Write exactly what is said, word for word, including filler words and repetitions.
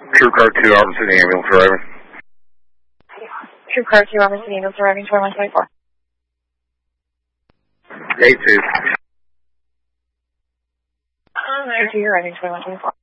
True Car two, Auburn City Ambulance arriving. True Car two, Auburn City Ambulance arriving, twenty-one twenty-four. eight two. eight two, you're arriving, twenty-one twenty-four.